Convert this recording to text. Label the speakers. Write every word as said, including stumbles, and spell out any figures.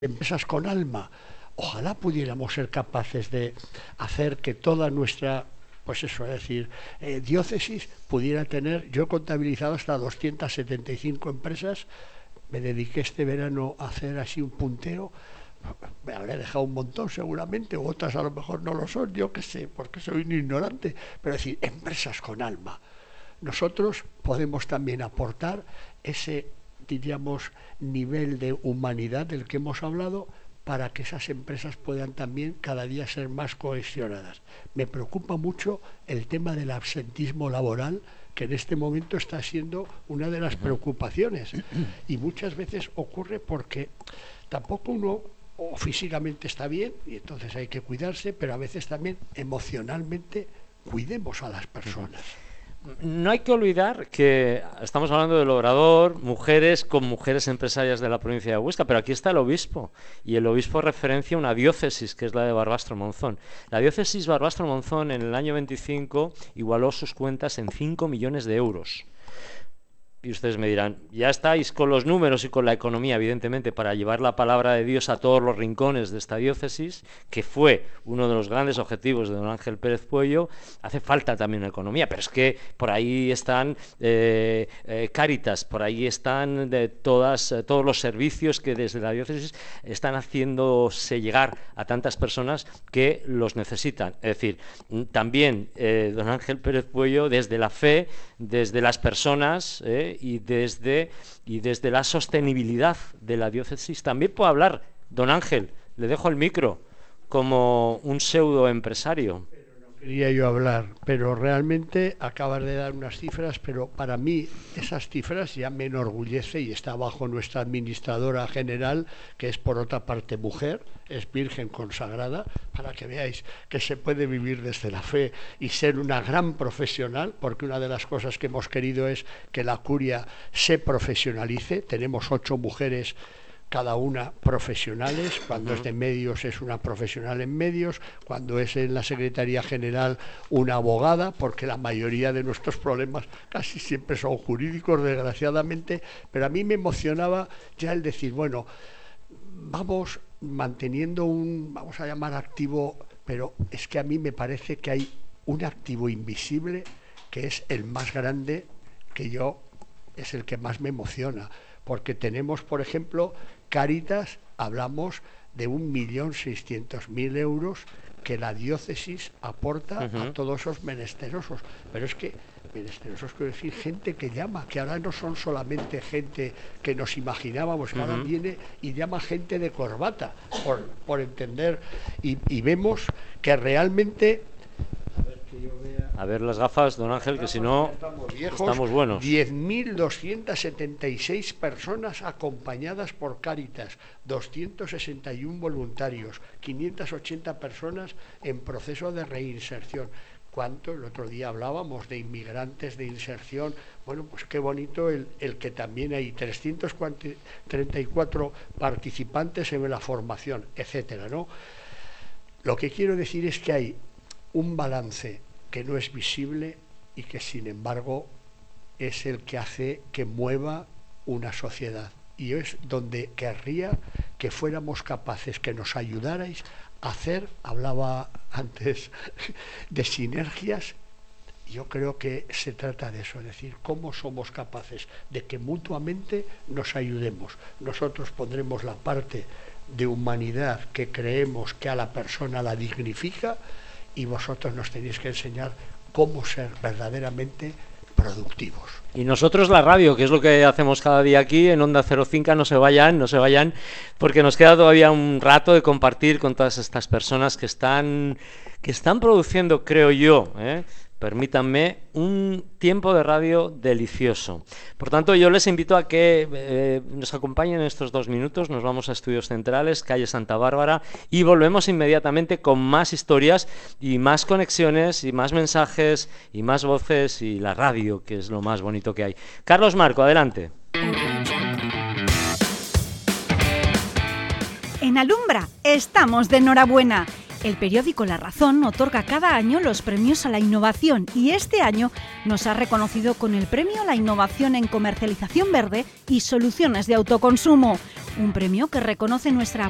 Speaker 1: empresas con alma. Ojalá pudiéramos ser capaces de hacer que toda nuestra, pues eso, es decir, eh, diócesis pudiera tener, yo he contabilizado hasta doscientas setenta y cinco empresas, me dediqué este verano a hacer así un punteo, me habré dejado un montón seguramente, u otras a lo mejor no lo son, yo qué sé, porque soy un ignorante, pero es decir, empresas con alma. Nosotros podemos también aportar ese, diríamos, nivel de humanidad del que hemos hablado, para que esas empresas puedan también cada día ser más cohesionadas. Me preocupa mucho el tema del absentismo laboral, que en este momento está siendo una de las preocupaciones, y muchas veces ocurre porque tampoco uno o físicamente está bien y entonces hay que cuidarse, pero a veces también emocionalmente cuidemos a las personas.
Speaker 2: No hay que olvidar que estamos hablando del Obrador, mujeres con mujeres empresarias de la provincia de Huesca, pero aquí está el obispo, y el obispo referencia una diócesis que es la de Barbastro-Monzón. La diócesis Barbastro-Monzón en el año veinticinco igualó sus cuentas en cinco millones de euros. Y ustedes me dirán, ya estáis con los números y con la economía, evidentemente, para llevar la palabra de Dios a todos los rincones de esta diócesis, que fue uno de los grandes objetivos de don Ángel Pérez Puello. Hace falta también una economía, pero es que por ahí están eh, eh, Cáritas, por ahí están de todas, eh, todos los servicios que desde la diócesis están haciéndose llegar a tantas personas que los necesitan. Es decir, también eh, don Ángel Pérez Puello, desde la fe, desde las personas, eh, y desde y desde la sostenibilidad de la diócesis también puede hablar. Don Ángel, le dejo el micro como un pseudo empresario.
Speaker 1: Quería yo hablar, pero realmente acabas de dar unas cifras, pero para mí esas cifras ya me enorgullece, y está bajo nuestra administradora general, que es por otra parte mujer, es virgen consagrada, para que veáis que se puede vivir desde la fe y ser una gran profesional, porque una de las cosas que hemos querido es que la curia se profesionalice. Tenemos ocho mujeres, cada una profesionales, cuando uh-huh. es de medios es una profesional en medios, cuando es en la Secretaría General una abogada, porque la mayoría de nuestros problemas casi siempre son jurídicos, desgraciadamente, pero a mí me emocionaba ya el decir, bueno, vamos manteniendo un, vamos a llamar activo, pero es que a mí me parece que hay un activo invisible que es el más grande, que yo, es el que más me emociona, porque tenemos, por ejemplo, Cáritas, hablamos de un millón seiscientos mil euros que la diócesis aporta uh-huh. a todos esos menesterosos. Pero es que menesterosos, quiero decir, gente que llama, que ahora no son solamente gente que nos imaginábamos, que uh-huh. ahora viene y llama gente de corbata, por, por entender, y, y vemos que realmente...
Speaker 2: A ver las gafas, don Ángel, que si no
Speaker 1: estamos, viejos,
Speaker 2: estamos buenos.
Speaker 1: diez mil doscientas setenta y seis personas acompañadas por Cáritas, doscientos sesenta y uno voluntarios, quinientas ochenta personas en proceso de reinserción. ¿Cuánto? El otro día hablábamos de inmigrantes de inserción. Bueno, pues qué bonito el, el que también hay trescientos treinta y cuatro participantes en la formación, etcétera, ¿no? Lo que quiero decir es que hay un balance que no es visible y que sin embargo es el que hace que mueva una sociedad, y es donde querría que fuéramos capaces, que nos ayudarais a hacer, hablaba antes de sinergias. Yo creo que se trata de eso, es decir, cómo somos capaces de que mutuamente nos ayudemos. Nosotros pondremos la parte de humanidad que creemos que a la persona la dignifica, y vosotros nos tenéis que enseñar cómo ser verdaderamente productivos.
Speaker 2: Y nosotros la radio, que es lo que hacemos cada día aquí en Onda Cero Cinca. No se vayan, no se vayan, porque nos queda todavía un rato de compartir con todas estas personas que están, que están produciendo, creo yo, ¿eh? permítanme, un tiempo de radio delicioso. Por tanto, yo les invito a que eh, nos acompañen en estos dos minutos. Nos vamos a Estudios Centrales, calle Santa Bárbara, y volvemos inmediatamente con más historias y más conexiones y más mensajes y más voces y la radio, que es lo más bonito que hay. Carlos Marco, adelante.
Speaker 3: En Alumbra estamos de enhorabuena. El periódico La Razón otorga cada año los premios a la innovación, y este año nos ha reconocido con el premio a la innovación en comercialización verde y soluciones de autoconsumo, un premio que reconoce nuestra